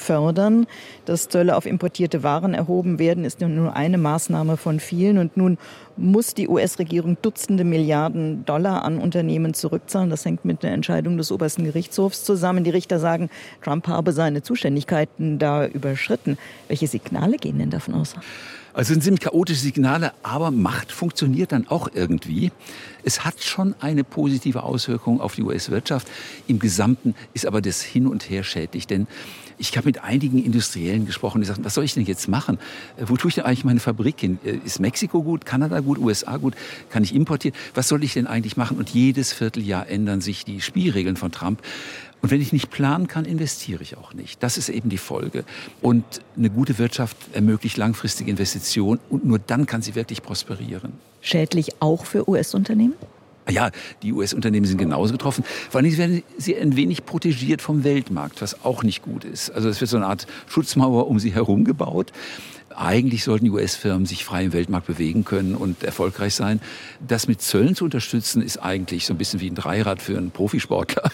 fördern. Dass Zölle auf importierte Waren erhoben werden, ist nur eine Maßnahme von vielen. Und nun muss die US-Regierung Dutzende Milliarden Dollar an Unternehmen zurückzahlen. Das hängt mit der Entscheidung des obersten Gerichtshofs zusammen. Die Richter sagen, Trump habe seine Zuständigkeiten da überschritten. Welche Signale gehen denn davon aus? Also es sind ziemlich chaotische Signale, aber Macht funktioniert dann auch irgendwie. Es hat schon eine positive Auswirkung auf die US-Wirtschaft. Im Gesamten ist aber das Hin und Her schädlich, denn ich habe mit einigen Industriellen gesprochen, die sagten, was soll ich denn jetzt machen? Wo tue ich denn eigentlich meine Fabrik hin? Ist Mexiko gut, Kanada gut, USA gut? Kann ich importieren? Was soll ich denn eigentlich machen? Und jedes Vierteljahr ändern sich die Spielregeln von Trump. Und wenn ich nicht planen kann, investiere ich auch nicht. Das ist eben die Folge. Und eine gute Wirtschaft ermöglicht langfristige Investitionen und nur dann kann sie wirklich prosperieren. Schädlich auch für US-Unternehmen? Ja, die US-Unternehmen sind genauso betroffen. Vor allem werden sie ein wenig protegiert vom Weltmarkt, was auch nicht gut ist. Also es wird so eine Art Schutzmauer um sie herum gebaut. Eigentlich sollten die US-Firmen sich frei im Weltmarkt bewegen können und erfolgreich sein. Das mit Zöllen zu unterstützen, ist eigentlich so ein bisschen wie ein Dreirad für einen Profisportler.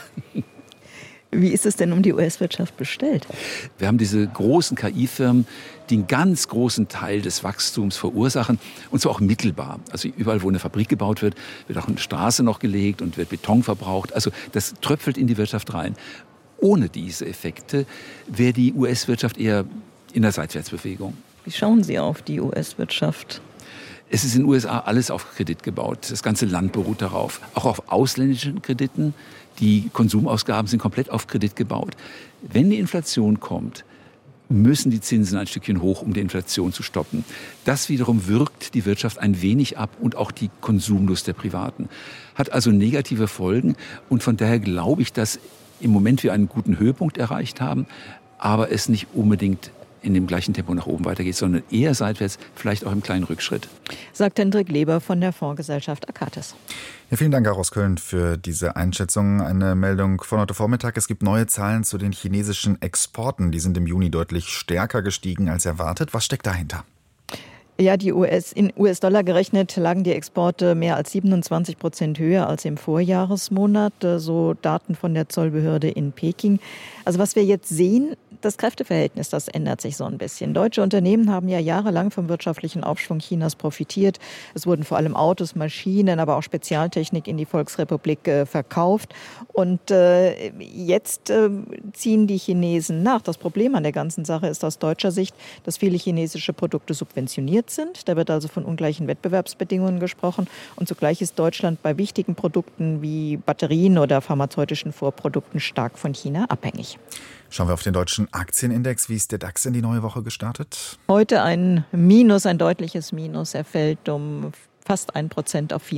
Wie ist es denn um die US-Wirtschaft bestellt? Wir haben diese großen KI-Firmen, die einen ganz großen Teil des Wachstums verursachen, und zwar auch mittelbar. Also überall, wo eine Fabrik gebaut wird, wird auch eine Straße noch gelegt und wird Beton verbraucht. Also das tröpfelt in die Wirtschaft rein. Ohne diese Effekte wäre die US-Wirtschaft eher in der Seitwärtsbewegung. Wie schauen Sie auf die US-Wirtschaft? Es ist in den USA alles auf Kredit gebaut. Das ganze Land beruht darauf. Auch auf ausländischen Krediten. Die Konsumausgaben sind komplett auf Kredit gebaut. Wenn die Inflation kommt, müssen die Zinsen ein Stückchen hoch, um die Inflation zu stoppen. Das wiederum wirkt die Wirtschaft ein wenig ab und auch die Konsumlust der Privaten. Hat also negative Folgen. Und von daher glaube ich, dass im Moment wir einen guten Höhepunkt erreicht haben, aber es nicht unbedingt in dem gleichen Tempo nach oben weitergeht, sondern eher seitwärts, vielleicht auch im kleinen Rückschritt. Sagt Hendrik Leber von der Fondsgesellschaft Akatis. Ja, vielen Dank auch aus Köln für diese Einschätzung. Eine Meldung von heute Vormittag. Es gibt neue Zahlen zu den chinesischen Exporten. Die sind im Juni deutlich stärker gestiegen als erwartet. Was steckt dahinter? Ja, in US-Dollar gerechnet lagen die Exporte mehr als 27% höher als im Vorjahresmonat. So Daten von der Zollbehörde in Peking. Also was wir jetzt sehen, das Kräfteverhältnis, das ändert sich so ein bisschen. Deutsche Unternehmen haben ja jahrelang vom wirtschaftlichen Aufschwung Chinas profitiert. Es wurden vor allem Autos, Maschinen, aber auch Spezialtechnik in die Volksrepublik verkauft. Und jetzt ziehen die Chinesen nach. Das Problem an der ganzen Sache ist aus deutscher Sicht, dass viele chinesische Produkte subventioniert sind. Da wird also von ungleichen Wettbewerbsbedingungen gesprochen. Und zugleich ist Deutschland bei wichtigen Produkten wie Batterien oder pharmazeutischen Vorprodukten stark von China abhängig. Schauen wir auf den deutschen Aktienindex. Wie ist der DAX in die neue Woche gestartet? Heute ein Minus, ein deutliches Minus. Er fällt um fast 1% auf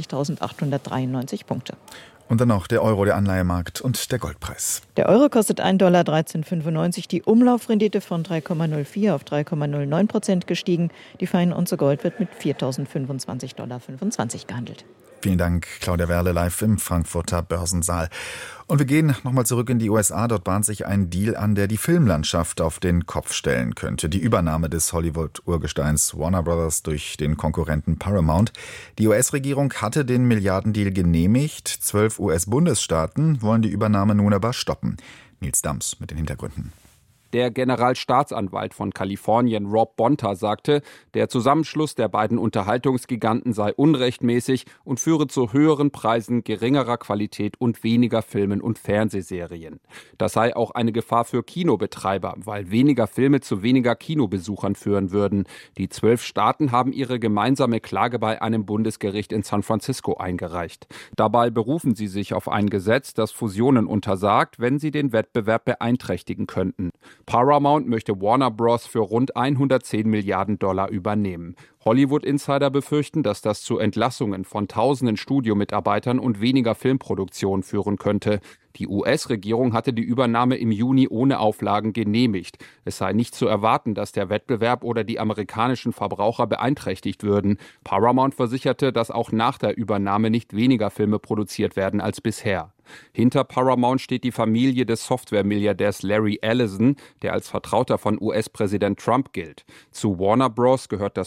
24.893 Punkte. Und dann noch der Euro, der Anleihemarkt und der Goldpreis. Der Euro kostet $1,1395. Die Umlaufrendite von 3,04 auf 3,09% gestiegen. Die Feinunze Gold wird mit $4.025,25 gehandelt. Vielen Dank, Claudia Werle, live im Frankfurter Börsensaal. Und wir gehen nochmal zurück in die USA. Dort bahnt sich ein Deal an, der die Filmlandschaft auf den Kopf stellen könnte. Die Übernahme des Hollywood-Urgesteins Warner Brothers durch den Konkurrenten Paramount. Die US-Regierung hatte den Milliardendeal genehmigt. 12 US-Bundesstaaten wollen die Übernahme nun aber stoppen. Nils Dams mit den Hintergründen. Der Generalstaatsanwalt von Kalifornien, Rob Bonta, sagte, der Zusammenschluss der beiden Unterhaltungsgiganten sei unrechtmäßig und führe zu höheren Preisen, geringerer Qualität und weniger Filmen und Fernsehserien. Das sei auch eine Gefahr für Kinobetreiber, weil weniger Filme zu weniger Kinobesuchern führen würden. Die 12 Staaten haben ihre gemeinsame Klage bei einem Bundesgericht in San Francisco eingereicht. Dabei berufen sie sich auf ein Gesetz, das Fusionen untersagt, wenn sie den Wettbewerb beeinträchtigen könnten. Paramount möchte Warner Bros. Für rund 110 Milliarden Dollar übernehmen. Hollywood-Insider befürchten, dass das zu Entlassungen von tausenden Studiomitarbeitern und weniger Filmproduktion führen könnte. Die US-Regierung hatte die Übernahme im Juni ohne Auflagen genehmigt. Es sei nicht zu erwarten, dass der Wettbewerb oder die amerikanischen Verbraucher beeinträchtigt würden. Paramount versicherte, dass auch nach der Übernahme nicht weniger Filme produziert werden als bisher. Hinter Paramount steht die Familie des Software-Milliardärs Larry Ellison, der als Vertrauter von US-Präsident Trump gilt. Zu Warner Bros. Gehört das Hollywood-Studio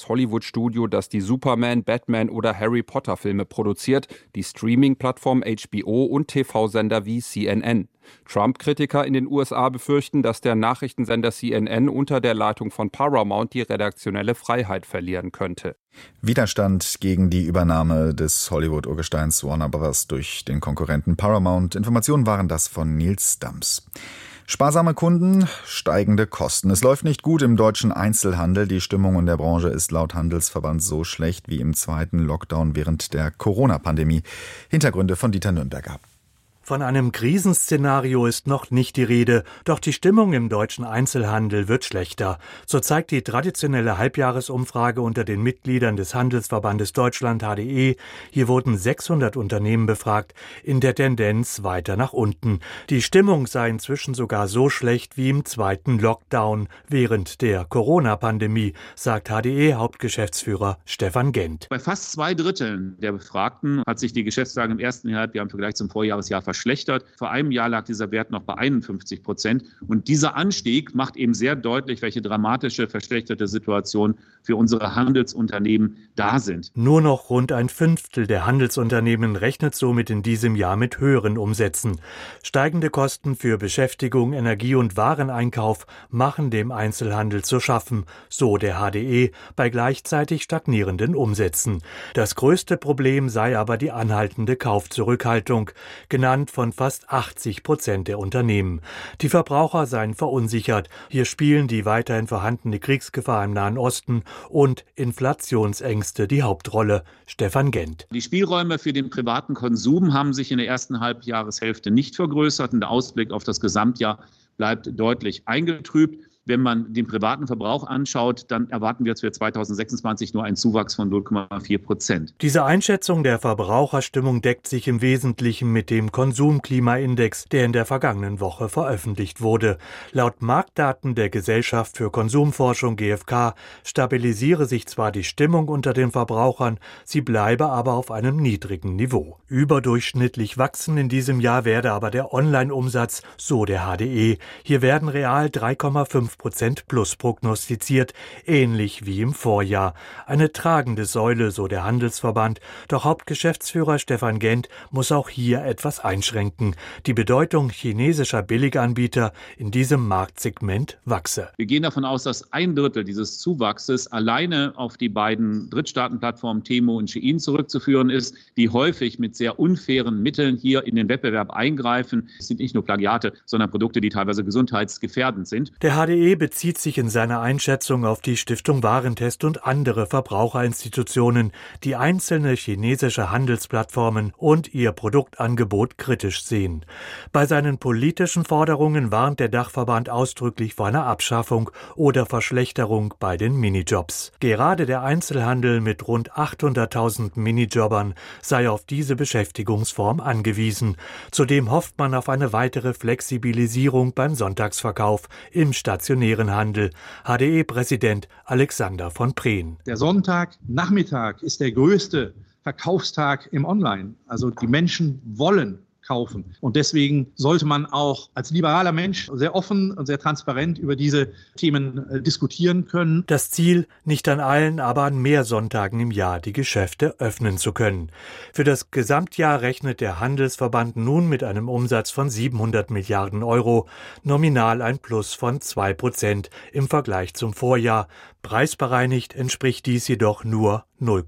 Studio, das die Superman, Batman oder Harry Potter Filme produziert, die Streaming-Plattform HBO und TV-Sender wie CNN. Trump-Kritiker in den USA befürchten, dass der Nachrichtensender CNN unter der Leitung von Paramount die redaktionelle Freiheit verlieren könnte. Widerstand gegen die Übernahme des Hollywood-Urgesteins Warner Bros. Durch den Konkurrenten Paramount. Informationen waren das von Nils Dams. Sparsame Kunden, steigende Kosten. Es läuft nicht gut im deutschen Einzelhandel. Die Stimmung in der Branche ist laut Handelsverband so schlecht wie im zweiten Lockdown während der Corona-Pandemie. Hintergründe von Dieter Nürnberger. Von einem Krisenszenario ist noch nicht die Rede, doch die Stimmung im deutschen Einzelhandel wird schlechter. So zeigt die traditionelle Halbjahresumfrage unter den Mitgliedern des Handelsverbandes Deutschland HDE, hier wurden 600 Unternehmen befragt, in der Tendenz weiter nach unten. Die Stimmung sei inzwischen sogar so schlecht wie im zweiten Lockdown während der Corona-Pandemie, sagt HDE-Hauptgeschäftsführer Stefan Gent. Bei fast 2/3 der Befragten hat sich die Geschäftslage im ersten Halbjahr im Vergleich zum Vorjahresjahr verschlechtert. Vor einem Jahr lag dieser Wert noch bei 51%. Und dieser Anstieg macht eben sehr deutlich, welche dramatische, verschlechterte Situation für unsere Handelsunternehmen da sind. Nur noch rund 1/5 der Handelsunternehmen rechnet somit in diesem Jahr mit höheren Umsätzen. Steigende Kosten für Beschäftigung, Energie- und Wareneinkauf machen dem Einzelhandel zu schaffen, so der HDE, bei gleichzeitig stagnierenden Umsätzen. Das größte Problem sei aber die anhaltende Kaufzurückhaltung, genannt von fast 80% der Unternehmen. Die Verbraucher seien verunsichert. Hier spielen die weiterhin vorhandene Kriegsgefahr im Nahen Osten und Inflationsängste die Hauptrolle. Stefan Gent. Die Spielräume für den privaten Konsum haben sich in der ersten Halbjahreshälfte nicht vergrößert und der Ausblick auf das Gesamtjahr bleibt deutlich eingetrübt. Wenn man den privaten Verbrauch anschaut, dann erwarten wir jetzt für 2026 nur einen Zuwachs von 0,4%. Diese Einschätzung der Verbraucherstimmung deckt sich im Wesentlichen mit dem Konsumklimaindex, der in der vergangenen Woche veröffentlicht wurde. Laut Marktdaten der Gesellschaft für Konsumforschung GfK stabilisiere sich zwar die Stimmung unter den Verbrauchern, sie bleibe aber auf einem niedrigen Niveau. Überdurchschnittlich wachsen in diesem Jahr werde aber der Online-Umsatz, so der HDE. Hier werden real 3,5% plus prognostiziert, ähnlich wie im Vorjahr. Eine tragende Säule, so der Handelsverband. Doch Hauptgeschäftsführer Stefan Gent muss auch hier etwas einschränken. Die Bedeutung chinesischer Billiganbieter in diesem Marktsegment wachse. Wir gehen davon aus, dass 1/3 dieses Zuwachses alleine auf die beiden Drittstaatenplattformen Temu und Shein zurückzuführen ist, die häufig mit sehr unfairen Mitteln hier in den Wettbewerb eingreifen. Es sind nicht nur Plagiate, sondern Produkte, die teilweise gesundheitsgefährdend sind. Der HDE bezieht sich in seiner Einschätzung auf die Stiftung Warentest und andere Verbraucherinstitutionen, die einzelne chinesische Handelsplattformen und ihr Produktangebot kritisch sehen. Bei seinen politischen Forderungen warnt der Dachverband ausdrücklich vor einer Abschaffung oder Verschlechterung bei den Minijobs. Gerade der Einzelhandel mit rund 800.000 Minijobbern sei auf diese Beschäftigungsform angewiesen. Zudem hofft man auf eine weitere Flexibilisierung beim Sonntagsverkauf im stationären Handel. HDE-Präsident Alexander von Prehn. Der Sonntagnachmittag ist der größte Verkaufstag im Online. Also die Menschen wollen kaufen. Und deswegen sollte man auch als liberaler Mensch sehr offen und sehr transparent über diese Themen diskutieren können. Das Ziel, nicht an allen, aber an mehr Sonntagen im Jahr die Geschäfte öffnen zu können. Für das Gesamtjahr rechnet der Handelsverband nun mit einem Umsatz von 700 Milliarden Euro, nominal ein Plus von 2% im Vergleich zum Vorjahr. Preisbereinigt entspricht dies jedoch nur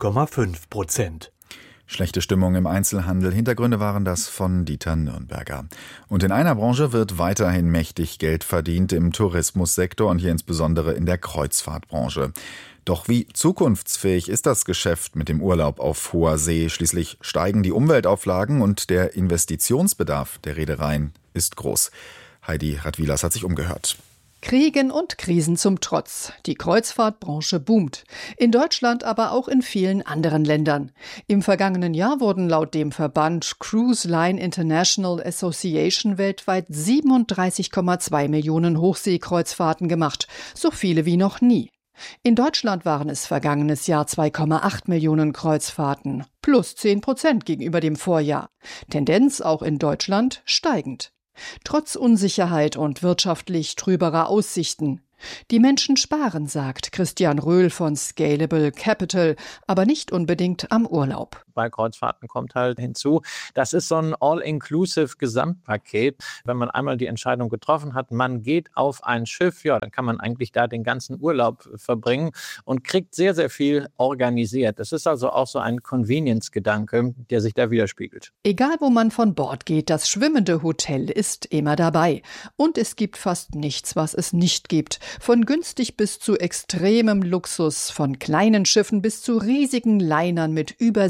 0,5%. Schlechte Stimmung im Einzelhandel. Hintergründe waren das von Dieter Nürnberger. Und in einer Branche wird weiterhin mächtig Geld verdient, im Tourismussektor und hier insbesondere in der Kreuzfahrtbranche. Doch wie zukunftsfähig ist das Geschäft mit dem Urlaub auf hoher See? Schließlich steigen die Umweltauflagen und der Investitionsbedarf der Reedereien ist groß. Heidi Radwilas hat sich umgehört. Kriegen und Krisen zum Trotz. Die Kreuzfahrtbranche boomt. In Deutschland, aber auch in vielen anderen Ländern. Im vergangenen Jahr wurden laut dem Verband Cruise Line International Association weltweit 37,2 Millionen Hochseekreuzfahrten gemacht. So viele wie noch nie. In Deutschland waren es vergangenes Jahr 2,8 Millionen Kreuzfahrten. Plus 10% gegenüber dem Vorjahr. Tendenz auch in Deutschland steigend. Trotz Unsicherheit und wirtschaftlich trüberer Aussichten. Die Menschen sparen, sagt Christian Röhl von Scalable Capital, aber nicht unbedingt am Urlaub. Bei Kreuzfahrten kommt halt hinzu, das ist so ein all-inclusive Gesamtpaket. Wenn man einmal die Entscheidung getroffen hat, man geht auf ein Schiff, ja, dann kann man eigentlich da den ganzen Urlaub verbringen und kriegt sehr, sehr viel organisiert. Das ist also auch so ein Convenience-Gedanke, der sich da widerspiegelt. Egal, wo man von Bord geht, das schwimmende Hotel ist immer dabei. Und es gibt fast nichts, was es nicht gibt. Von günstig bis zu extremem Luxus, von kleinen Schiffen bis zu riesigen Linern mit über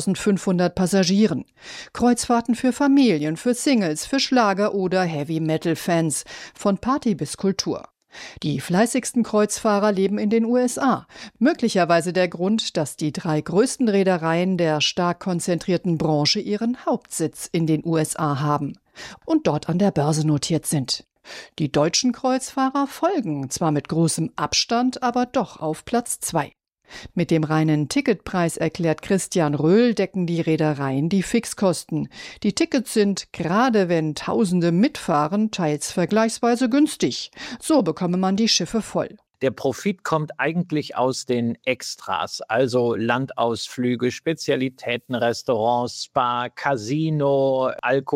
7.500 Passagieren. Kreuzfahrten für Familien, für Singles, für Schlager- oder Heavy-Metal-Fans, von Party bis Kultur. Die fleißigsten Kreuzfahrer leben in den USA. Möglicherweise der Grund, dass die 3 größten Reedereien der stark konzentrierten Branche ihren Hauptsitz in den USA haben und dort an der Börse notiert sind. Die deutschen Kreuzfahrer folgen zwar mit großem Abstand, aber doch auf Platz 2. Mit dem reinen Ticketpreis, erklärt Christian Röhl, decken die Reedereien die Fixkosten. Die Tickets sind, gerade wenn Tausende mitfahren, teils vergleichsweise günstig. So bekomme man die Schiffe voll. Der Profit kommt eigentlich aus den Extras, also Landausflüge, Spezialitäten, Restaurants, Spa, Casino,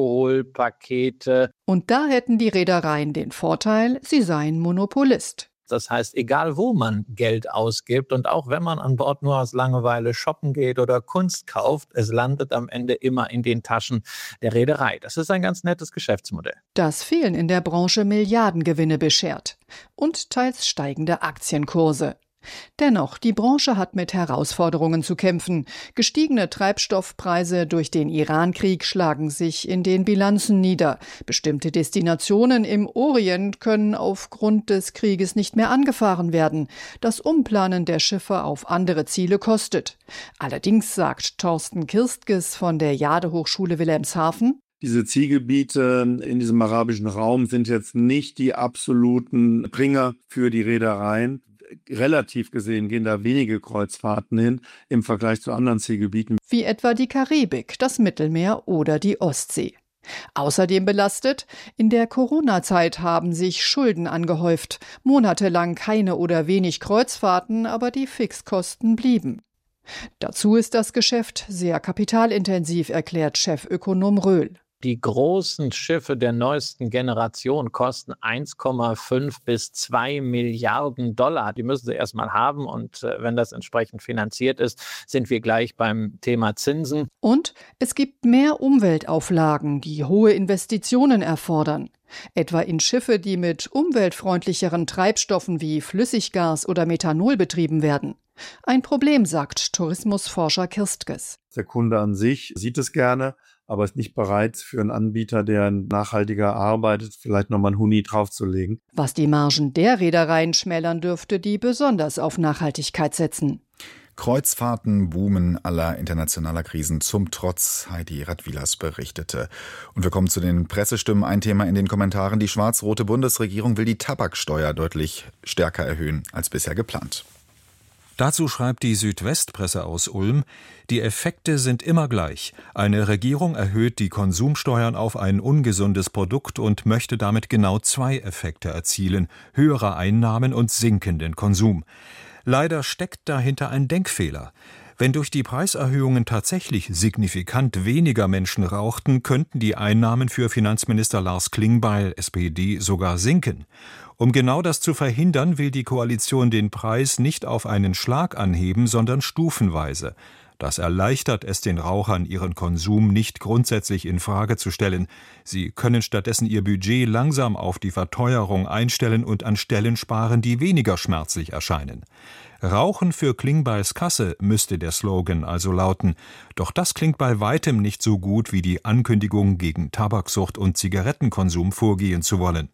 Alkoholpakete. Und da hätten die Reedereien den Vorteil, sie seien Monopolist. Das heißt, egal wo man Geld ausgibt und auch wenn man an Bord nur aus Langeweile shoppen geht oder Kunst kauft, es landet am Ende immer in den Taschen der Reederei. Das ist ein ganz nettes Geschäftsmodell. Das fehlen in der Branche Milliardengewinne beschert und teils steigende Aktienkurse. Dennoch, die Branche hat mit Herausforderungen zu kämpfen. Gestiegene Treibstoffpreise durch den Iran-Krieg schlagen sich in den Bilanzen nieder. Bestimmte Destinationen im Orient können aufgrund des Krieges nicht mehr angefahren werden. Das Umplanen der Schiffe auf andere Ziele kostet. Allerdings, sagt Thorsten Kirstges von der Jade-Hochschule Wilhelmshaven, diese Zielgebiete in diesem arabischen Raum sind jetzt nicht die absoluten Bringer für die Reedereien. Relativ gesehen gehen da wenige Kreuzfahrten hin im Vergleich zu anderen Zielgebieten. Wie etwa die Karibik, das Mittelmeer oder die Ostsee. Außerdem belastet, in der Corona-Zeit haben sich Schulden angehäuft. Monatelang keine oder wenig Kreuzfahrten, aber die Fixkosten blieben. Dazu ist das Geschäft sehr kapitalintensiv, erklärt Chefökonom Röhl. Die großen Schiffe der neuesten Generation kosten 1,5 bis 2 Milliarden $. Die müssen sie erstmal haben und wenn das entsprechend finanziert ist, sind wir gleich beim Thema Zinsen. Und es gibt mehr Umweltauflagen, die hohe Investitionen erfordern. Etwa in Schiffe, die mit umweltfreundlicheren Treibstoffen wie Flüssiggas oder Methanol betrieben werden. Ein Problem, sagt Tourismusforscher Kirstges. Der Kunde an sich sieht es gerne, aber ist nicht bereit, für einen Anbieter, der nachhaltiger arbeitet, vielleicht nochmal einen Huni draufzulegen. Was die Margen der Reedereien schmälern dürfte, die besonders auf Nachhaltigkeit setzen. Kreuzfahrten boomen aller internationaler Krisen zum Trotz, Heidi Radwilas berichtete. Und wir kommen zu den Pressestimmen. Ein Thema in den Kommentaren. Die schwarz-rote Bundesregierung will die Tabaksteuer deutlich stärker erhöhen als bisher geplant. Dazu schreibt die Südwestpresse aus Ulm, die Effekte sind immer gleich. Eine Regierung erhöht die Konsumsteuern auf ein ungesundes Produkt und möchte damit genau 2 Effekte erzielen: höhere Einnahmen und sinkenden Konsum. Leider steckt dahinter ein Denkfehler. Wenn durch die Preiserhöhungen tatsächlich signifikant weniger Menschen rauchten, könnten die Einnahmen für Finanzminister Lars Klingbeil, SPD, sogar sinken. Um genau das zu verhindern, will die Koalition den Preis nicht auf einen Schlag anheben, sondern stufenweise. Das erleichtert es den Rauchern, ihren Konsum nicht grundsätzlich in Frage zu stellen. Sie können stattdessen ihr Budget langsam auf die Verteuerung einstellen und an Stellen sparen, die weniger schmerzlich erscheinen. Rauchen für Klingbeils Kasse müsste der Slogan also lauten. Doch das klingt bei weitem nicht so gut wie die Ankündigung, gegen Tabaksucht und Zigarettenkonsum vorgehen zu wollen.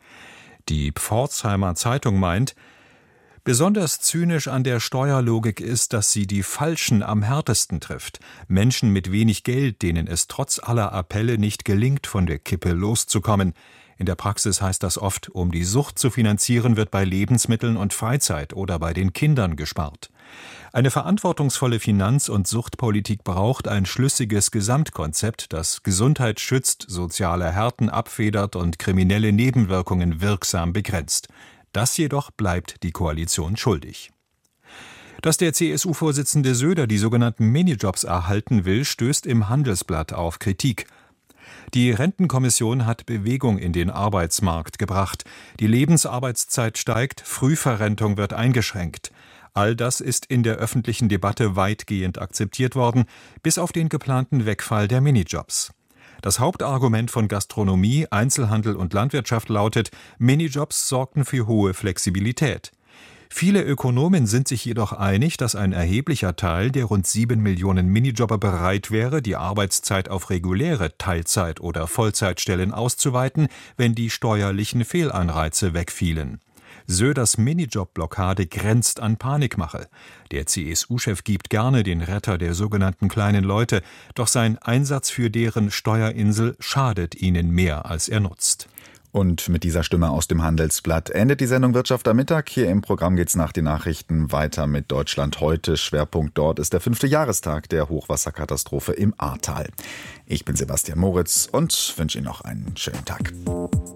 Die Pforzheimer Zeitung meint, besonders zynisch an der Steuerlogik ist, dass sie die Falschen am härtesten trifft. Menschen mit wenig Geld, denen es trotz aller Appelle nicht gelingt, von der Kippe loszukommen. In der Praxis heißt das oft, um die Sucht zu finanzieren, wird bei Lebensmitteln und Freizeit oder bei den Kindern gespart. Eine verantwortungsvolle Finanz- und Suchtpolitik braucht ein schlüssiges Gesamtkonzept, das Gesundheit schützt, soziale Härten abfedert und kriminelle Nebenwirkungen wirksam begrenzt. Das jedoch bleibt die Koalition schuldig. Dass der CSU-Vorsitzende Söder die sogenannten Minijobs erhalten will, stößt im Handelsblatt auf Kritik. Die Rentenkommission hat Bewegung in den Arbeitsmarkt gebracht. Die Lebensarbeitszeit steigt, Frühverrentung wird eingeschränkt. All das ist in der öffentlichen Debatte weitgehend akzeptiert worden, bis auf den geplanten Wegfall der Minijobs. Das Hauptargument von Gastronomie, Einzelhandel und Landwirtschaft lautet, Minijobs sorgten für hohe Flexibilität. Viele Ökonomen sind sich jedoch einig, dass ein erheblicher Teil der rund 7 Millionen Minijobber bereit wäre, die Arbeitszeit auf reguläre Teilzeit- oder Vollzeitstellen auszuweiten, wenn die steuerlichen Fehlanreize wegfielen. Söders Minijob-Blockade grenzt an Panikmache. Der CSU-Chef gibt gerne den Retter der sogenannten kleinen Leute, doch sein Einsatz für deren Steuerinsel schadet ihnen mehr, als er nutzt. Und mit dieser Stimme aus dem Handelsblatt endet die Sendung Wirtschaft am Mittag. Hier im Programm geht's nach den Nachrichten weiter mit Deutschland heute. Schwerpunkt dort ist der 5. Jahrestag der Hochwasserkatastrophe im Ahrtal. Ich bin Sebastian Moritz und wünsche Ihnen noch einen schönen Tag.